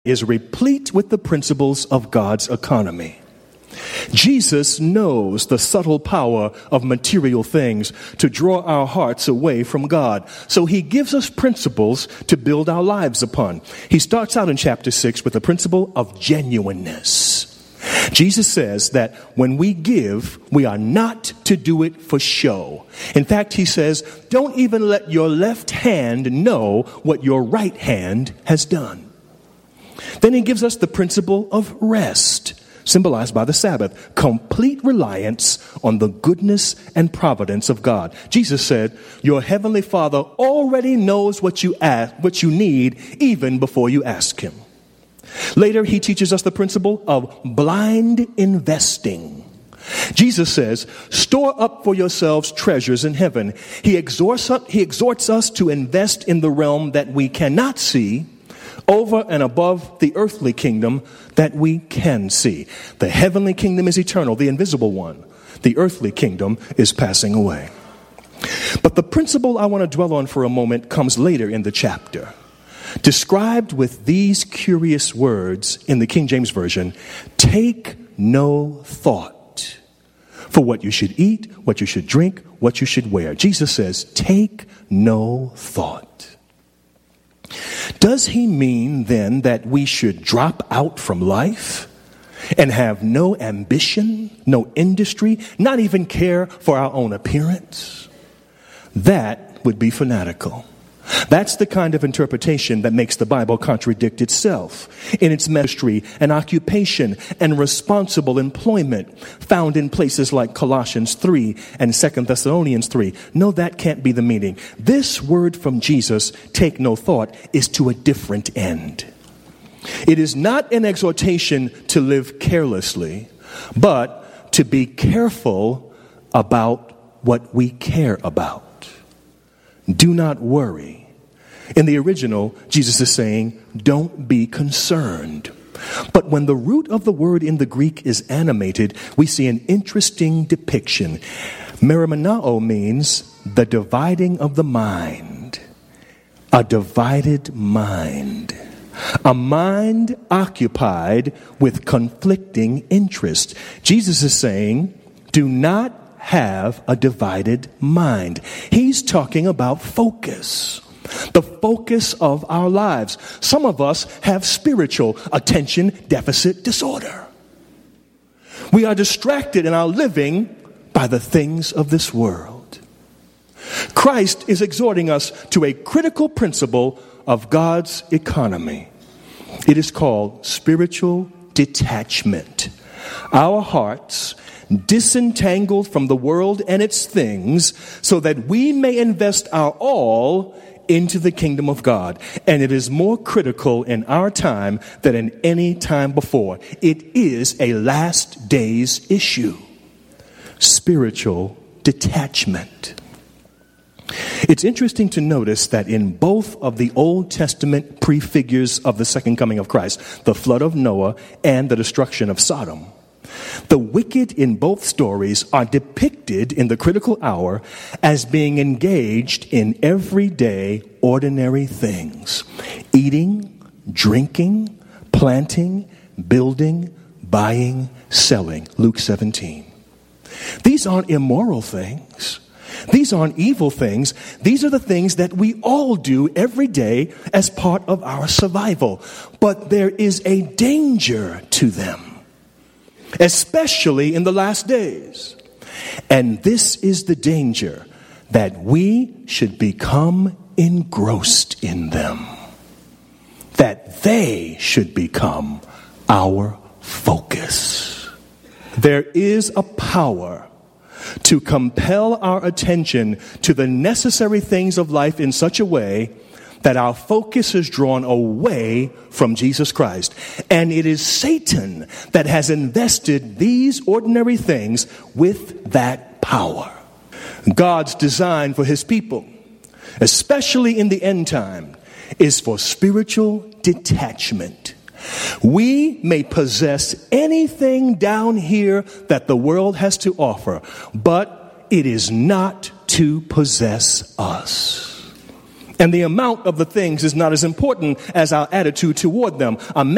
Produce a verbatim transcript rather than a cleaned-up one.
is replete with the principles of God's economy. Jesus knows the subtle power of material things to draw our hearts away from God. So he gives us principles to build our lives upon. He starts out in chapter six with the principle of genuineness. Jesus says that when we give, we are not to do it for show. In fact, he says, don't even let your left hand know what your right hand has done. Then he gives us the principle of rest, symbolized by the Sabbath, complete reliance on the goodness and providence of God. Jesus said, your heavenly Father already knows what you ask, what you need, even before you ask him. Later, he teaches us the principle of blind investing. Jesus says, store up for yourselves treasures in heaven. He exhorts, he exhorts us to invest in the realm that we cannot see, over and above the earthly kingdom that we can see. The heavenly kingdom is eternal, the invisible one. The earthly kingdom is passing away. But the principle I want to dwell on for a moment comes later in the chapter, described with these curious words in the King James Version: take no thought for what you should eat, what you should drink, what you should wear. Jesus says, take no thought. Does he mean then that we should drop out from life and have no ambition, no industry, not even care for our own appearance? That would be fanatical. That's the kind of interpretation that makes the Bible contradict itself in its ministry and occupation and responsible employment found in places like Colossians three and Second Thessalonians three. No, that can't be the meaning. This word from Jesus, take no thought, is to a different end. It is not an exhortation to live carelessly, but to be careful about what we care about. Do not worry. In the original, Jesus is saying, don't be concerned. But when the root of the word in the Greek is animated, we see an interesting depiction. Merimenao means the dividing of the mind. A divided mind. A mind occupied with conflicting interest. Jesus is saying, do not have a divided mind. He's talking about focus. The focus of our lives. Some of us have spiritual attention deficit disorder. We are distracted in our living by the things of this world. Christ is exhorting us to a critical principle of God's economy. It is called spiritual detachment. Our hearts disentangled from the world and its things so that we may invest our all into the kingdom of God. And it is more critical in our time than in any time before. It is a last days issue. Spiritual detachment. It's interesting to notice that in both of the Old Testament prefigures of the second coming of Christ, the flood of Noah and the destruction of Sodom, the wicked in both stories are depicted in the critical hour as being engaged in everyday, ordinary things. Eating, drinking, planting, building, buying, selling. Luke seventeen. These aren't immoral things. These aren't evil things. These are the things that we all do every day as part of our survival. But there is a danger to them, especially in the last days. And this is the danger, that we should become engrossed in them. That they should become our focus. There is a power to compel our attention to the necessary things of life in such a way that our focus is drawn away from Jesus Christ. And it is Satan that has invested these ordinary things with that power. God's design for his people, especially in the end time, is for spiritual detachment. We may possess anything down here that the world has to offer, but it is not to possess us. And the amount of the things is not as important as our attitude toward them. A